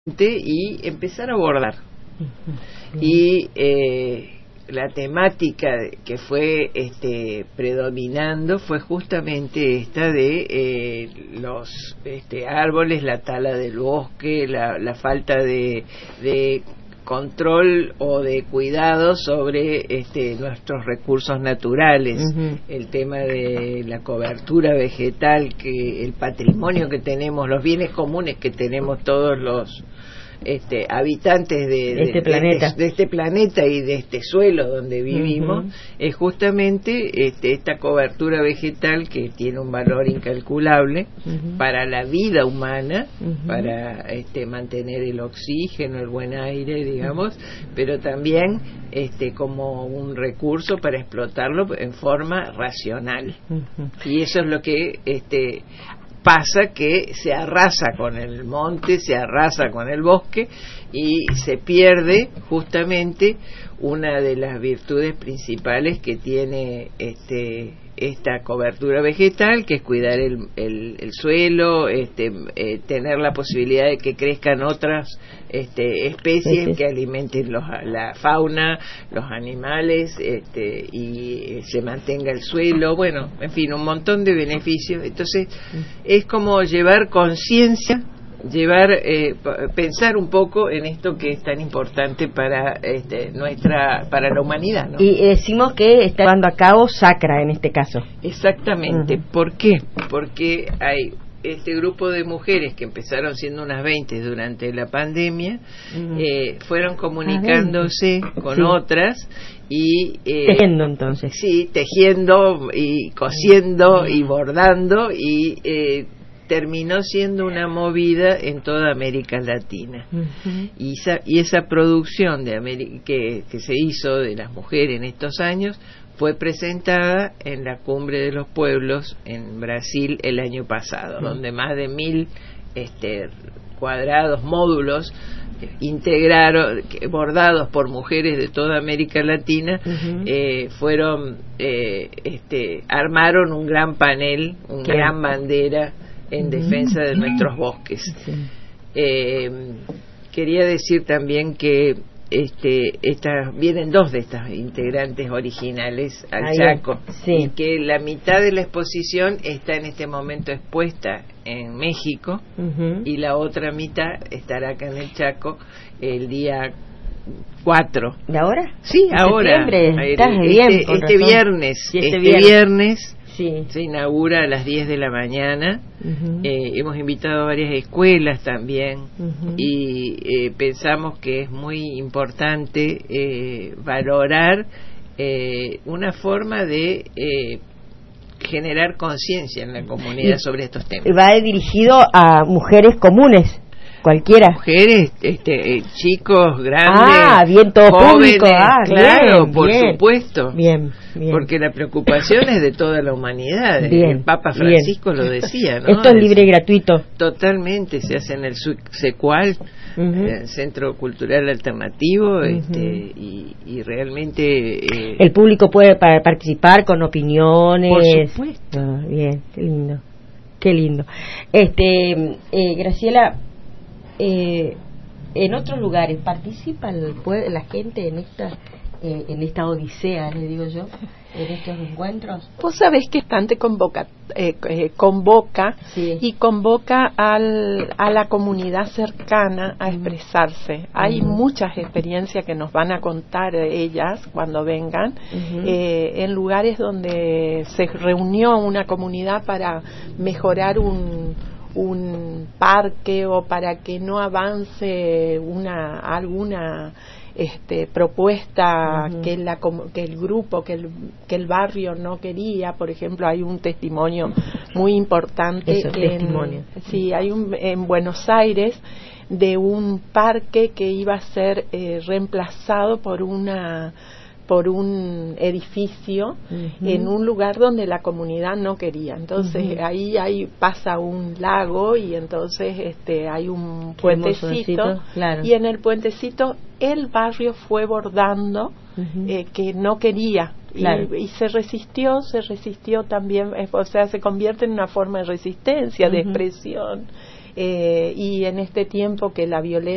y empezar a abordar. Y la temática que fue predominando fue justamente esta de los árboles, la tala del bosque, la falta de control o de cuidado sobre nuestros recursos naturales, el tema de la cobertura vegetal, que el patrimonio que tenemos, los bienes comunes que tenemos todos los habitantes de este planeta y de este suelo donde vivimos, es justamente esta cobertura vegetal que tiene un valor incalculable para la vida humana, para mantener el oxígeno, el buen aire, digamos, pero también como un recurso para explotarlo en forma racional. Y eso es lo que pasa, que se arrasa con el monte, se arrasa con el bosque y se pierde justamente una de las virtudes principales que tiene esta cobertura vegetal, que es cuidar el suelo, tener la posibilidad de que crezcan otras especies que alimenten la fauna, los animales, y se mantenga el suelo, bueno, en fin, un montón de beneficios. Entonces es como llevar conciencia, pensar un poco en esto que es tan importante para para la humanidad, ¿no? Y decimos que está llevando a cabo Sacra en este caso. Exactamente. ¿Por qué? Porque hay este grupo de mujeres que empezaron siendo unas 20 durante la pandemia, fueron comunicándose con otras y tejiendo, entonces. Sí, tejiendo y cosiendo y bordando, y terminó siendo una movida en toda América Latina. Y esa producción que se hizo de las mujeres en estos años fue presentada en la Cumbre de los Pueblos en Brasil el año pasado, donde más de 1000 cuadrados, módulos bordados por mujeres de toda América Latina, armaron un gran panel, gran bandera en defensa de nuestros bosques. Quería decir también que vienen 2 de estas integrantes originales al Chaco, y que la mitad de la exposición está en este momento expuesta en México, y la otra mitad estará acá en el Chaco el día 4. ¿De ahora? Sí, ahora. Este viernes se inaugura a las 10 de la mañana. Hemos invitado a varias escuelas también, y pensamos que es muy importante valorar una forma de generar conciencia en la comunidad sobre estos temas. Va dirigido a mujeres comunes, cualquiera. Mujeres, chicos, grandes, bien, todo jóvenes, público. Claro, bien, por bien, supuesto. Bien. Porque la preocupación es de toda la humanidad. El Papa Francisco lo decía, ¿no? Esto es libre y gratuito. Totalmente, se hace en el SECUAL, el Centro Cultural Alternativo, y realmente el público puede participar con opiniones. Por supuesto. Bien, qué lindo. Graciela, en otros lugares participa la gente en esta odisea, le digo yo, en estos encuentros. Vos sabés que Estante convoca y convoca a la comunidad cercana a expresarse. Hay muchas experiencias que nos van a contar ellas cuando vengan, en lugares donde se reunió una comunidad para mejorar un parque, o para que no avance alguna propuesta que el grupo, que el barrio no quería. Por ejemplo, hay un testimonio muy importante en Buenos Aires, de un parque que iba a ser reemplazado por un edificio en un lugar donde la comunidad no quería. Entonces ahí pasa un lago, y entonces hay un puentecito, y en el puentecito el barrio fue bordando que no quería, y se resistió también, o sea, se convierte en una forma de resistencia, de expresión, y en este tiempo que la violencia